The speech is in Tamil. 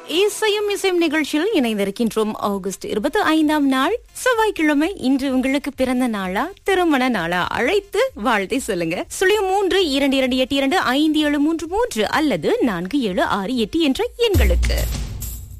இசையும் இசையும் நிகழ்ச்சியில் இணைந்திருக்கின்றோம். ஆகஸ்ட் 25ஆம் நாள் செவ்வாய்க்கிழமை. இன்று உங்களுக்கு பிறந்த நாளா திருமண நாளா அழைத்து வாழ்த்தை சொல்லுங்க. 0322282573 அல்லது 4768 என்ற எண்களுக்கு.